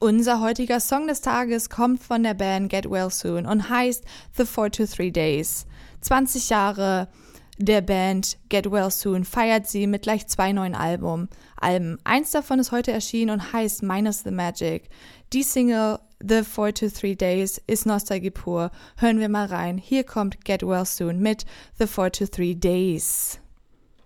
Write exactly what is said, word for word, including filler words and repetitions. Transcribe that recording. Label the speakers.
Speaker 1: Unser heutiger Song des Tages kommt von der Band Get Well Soon und heißt The four to three Days. zwanzig Jahre der Band Get Well Soon feiert sie mit gleich zwei neuen Album, Alben. Eins davon ist heute erschienen und heißt Minus the Magic. Die Single The four to three Days ist Nostalgie pur. Hören wir mal rein. Hier kommt Get Well Soon mit The four to three Days.